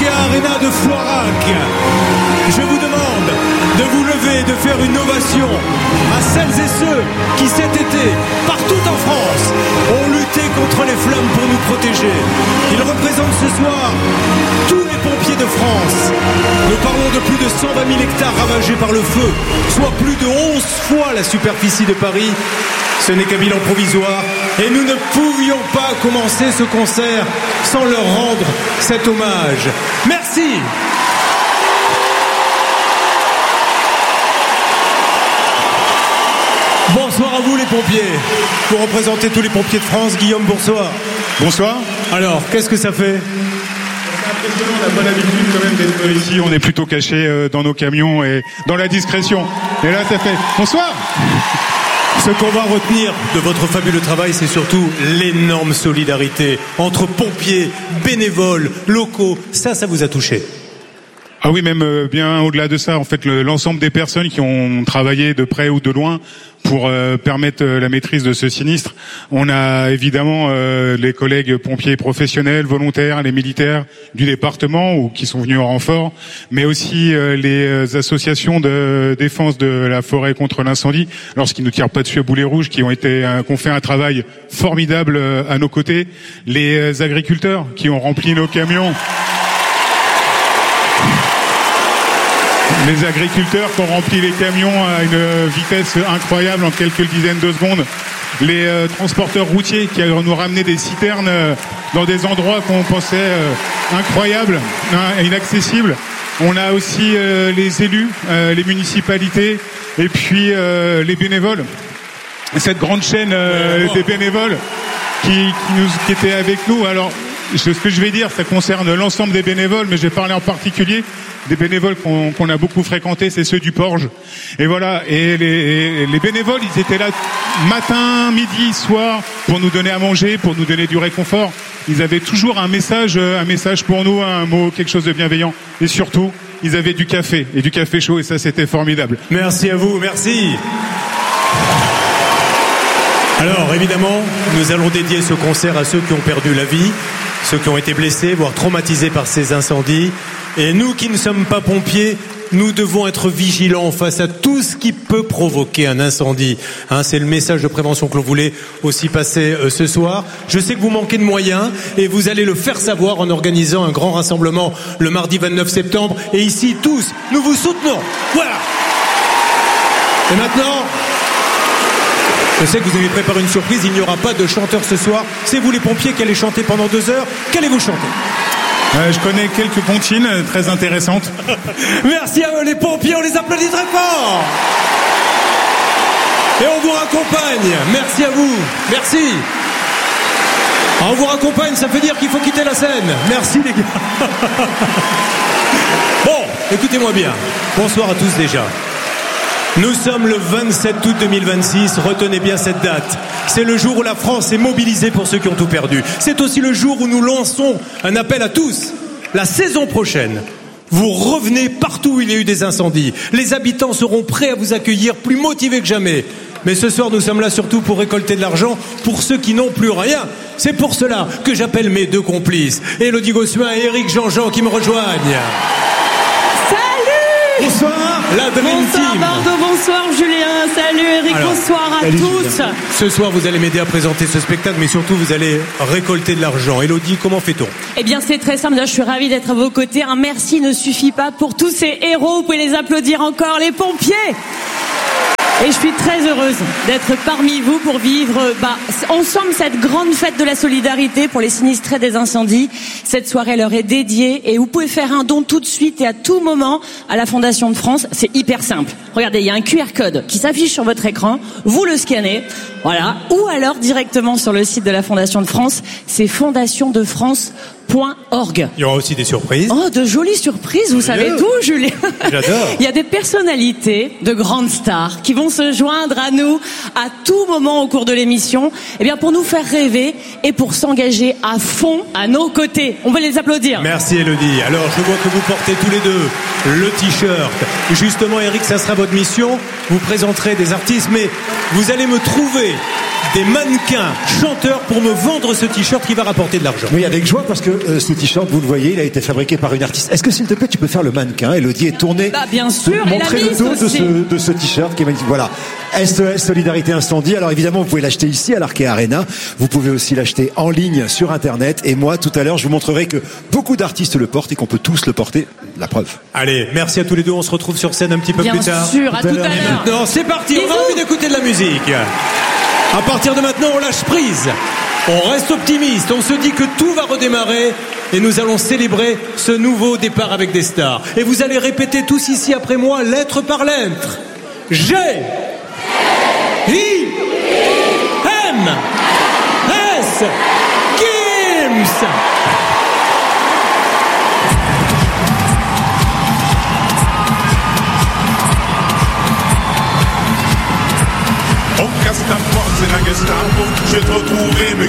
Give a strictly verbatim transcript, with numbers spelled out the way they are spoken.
Nokia Arena de Floirac. Je vous demande de vous lever, de faire une ovation à celles et ceux qui cet été, partout en France, ont lutté contre les flammes pour nous protéger. Ils représentent ce soir tous les pompiers de France. Nous parlons de plus de cent vingt mille hectares ravagés par le feu, soit plus de onze fois la superficie de Paris. Ce n'est qu'un bilan provisoire et nous ne pouvions pas commencer ce concert sans leur rendre cet hommage. Merci. Bonsoir à vous les pompiers. Vous représentez tous les pompiers de France. Guillaume, bonsoir. Bonsoir. Alors, qu'est-ce que ça fait ? On n'a pas l'habitude quand même d'être ici, on est plutôt caché dans nos camions et dans la discrétion. Et là, ça fait bonsoir. Ce qu'on va retenir de votre fabuleux travail, c'est surtout l'énorme solidarité entre pompiers, bénévoles, locaux. Ça, ça vous a touché ? Ah oui, même euh, bien au-delà de ça, en fait, le, l'ensemble des personnes qui ont travaillé de près ou de loin pour euh, permettre euh, la maîtrise de ce sinistre. On a évidemment euh, les collègues pompiers professionnels, volontaires, les militaires du département ou qui sont venus en renfort, mais aussi euh, les associations de défense de la forêt contre l'incendie, lorsqu'ils ne tirent pas dessus à boulet rouge, qui ont été, euh, qui ont fait un travail formidable euh, à nos côtés, les agriculteurs qui ont rempli nos camions. Les agriculteurs qui ont rempli les camions à une vitesse incroyable en quelques dizaines de secondes. Les euh, transporteurs routiers qui ont nous ramené des citernes euh, dans des endroits qu'on pensait euh, incroyables, hein, inaccessibles. On a aussi euh, les élus, euh, les municipalités et puis euh, les bénévoles. Cette grande chaîne euh, des bénévoles qui, qui, nous, qui était avec nous. Alors, ce que je vais dire, ça concerne l'ensemble des bénévoles, mais je vais parler en particulier des bénévoles qu'on, qu'on a beaucoup fréquentés, c'est ceux du Porge. Et voilà, et les, et les bénévoles, ils étaient là matin, midi, soir, pour nous donner à manger, pour nous donner du réconfort. Ils avaient toujours un message, un message pour nous, un mot, quelque chose de bienveillant. Et surtout, ils avaient du café, et du café chaud, et ça, c'était formidable. Merci à vous, merci. Alors, évidemment, nous allons dédier ce concert à ceux qui ont perdu la vie, ceux qui ont été blessés, voire traumatisés par ces incendies. Et nous qui ne sommes pas pompiers, nous devons être vigilants face à tout ce qui peut provoquer un incendie. Hein, c'est le message de prévention que l'on voulait aussi passer euh, ce soir. Je sais que vous manquez de moyens et vous allez le faire savoir en organisant un grand rassemblement le mardi vingt-neuf septembre. Et ici, tous, nous vous soutenons. Voilà. Et maintenant... Je sais que vous avez préparé une surprise, il n'y aura pas de chanteur ce soir. C'est vous les pompiers qui allez chanter pendant deux heures. Qu'allez-vous chanter ? euh, Je connais quelques comptines très intéressantes. Merci à eux les pompiers, on les applaudit très fort. Et on vous raccompagne. Merci à vous. Merci. On vous raccompagne, ça veut dire qu'il faut quitter la scène. Merci les gars. Bon, écoutez-moi bien. Bonsoir à tous déjà. Nous sommes le vingt-sept août deux mille vingt-six, retenez bien cette date. C'est le jour où la France est mobilisée pour ceux qui ont tout perdu. C'est aussi le jour où nous lançons un appel à tous. La saison prochaine, vous revenez partout où il y a eu des incendies. Les habitants seront prêts à vous accueillir, plus motivés que jamais. Mais ce soir, nous sommes là surtout pour récolter de l'argent pour ceux qui n'ont plus rien. C'est pour cela que j'appelle mes deux complices, Élodie Gossuin et Éric Jean-Jean, qui me rejoignent. Bonsoir, la Dream Bonsoir Team. Bardo, bonsoir Julien, salut Eric, Alors, bonsoir à allez, tous. Julien. Ce soir, vous allez m'aider à présenter ce spectacle, mais surtout, vous allez récolter de l'argent. Élodie, comment fait-on ? Eh bien, c'est très simple, je suis ravie d'être à vos côtés. Un merci ne suffit pas pour tous ces héros, vous pouvez les applaudir encore, les pompiers. Et je suis très heureuse d'être parmi vous pour vivre bah, ensemble cette grande fête de la solidarité pour les sinistrés des incendies. Cette soirée leur est dédiée et vous pouvez faire un don tout de suite et à tout moment à la Fondation de France. C'est hyper simple. Regardez, il y a un Q R code qui s'affiche sur votre écran. Vous le scannez, voilà, ou alors directement sur le site de la Fondation de France. C'est fondation de france point org. Il y aura aussi des surprises. Oh, de jolies surprises, vous savez tout, Julien. J'adore. Il y a des personnalités, de grandes stars, qui vont se joindre à nous à tout moment au cours de l'émission, eh bien pour nous faire rêver et pour s'engager à fond à nos côtés. On va les applaudir. Merci Élodie. Alors, je vois que vous portez tous les deux le t-shirt. Justement, Eric, ça sera votre mission. Vous présenterez des artistes, mais vous allez me trouver des mannequins chanteurs pour me vendre ce t-shirt qui va rapporter de l'argent. Oui, avec joie, parce que euh, ce t-shirt, vous le voyez, il a été fabriqué par une artiste. Est-ce que s'il te plaît, tu peux faire le mannequin, Elodie, et tourner, bah, bien sûr, montrer et la le dos de aussi. ce, de ce t-shirt qui est magnifique. Voilà. S O S Solidarité Incendie. Alors évidemment, vous pouvez l'acheter ici à l'Arkea Arena. Vous pouvez aussi l'acheter en ligne sur Internet. Et moi, tout à l'heure, je vous montrerai que beaucoup d'artistes le portent et qu'on peut tous le porter. La preuve. Allez, merci à tous les deux. On se retrouve sur scène un petit peu Bien plus tard. sûr, à tout à l'heure. Maintenant, c'est parti. On a envie d'écouter de la musique. À partir de maintenant, on lâche prise. On reste optimiste. On se dit que tout va redémarrer. Et nous allons célébrer ce nouveau départ avec des stars. Et vous allez répéter tous ici après moi, lettre par lettre. G. I. M. S. Gims. On casse ta porte, c'est la Gestapo. Je vais te retrouver, mais